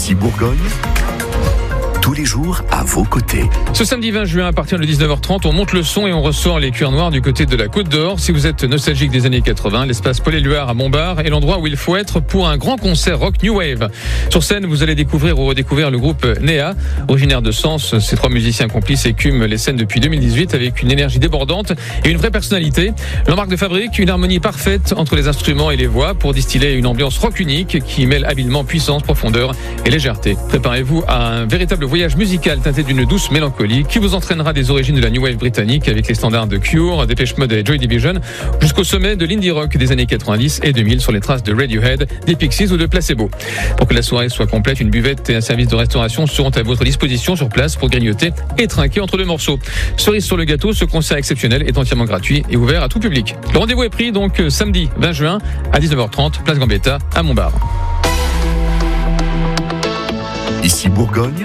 Ici Bourgogne, tous les jours à vos côtés. Ce samedi 20 juin, à partir de 19h30, on monte le son et on ressort les cuirs noirs du côté de la Côte d'Or. Si vous êtes nostalgique des années 80, l'espace Paul-Éluard à Montbard est l'endroit où il faut être pour un grand concert rock New Wave. Sur scène, vous allez découvrir ou redécouvrir le groupe Néa, originaire de Sens. Ces trois musiciens complices écument les scènes depuis 2018 avec une énergie débordante et une vraie personnalité. Leur marque de fabrique, une harmonie parfaite entre les instruments et les voix pour distiller une ambiance rock unique qui mêle habilement puissance, profondeur et légèreté. Préparez-vous à un véritable voyage musical teinté d'une douce mélancolie qui vous entraînera des origines de la New Wave britannique avec les standards de Cure, Depeche Mode et Joy Division jusqu'au sommet de l'indie rock des années 90 et 2000 sur les traces de Radiohead, des Pixies ou de Placebo. Pour que la soirée soit complète, une buvette et un service de restauration seront à votre disposition sur place pour grignoter et trinquer entre deux morceaux. Cerise sur le gâteau, ce concert exceptionnel est entièrement gratuit et ouvert à tout public. Le rendez-vous est pris donc samedi 20 juin à 19h30, place Gambetta à Montbard. Ici Bourgogne,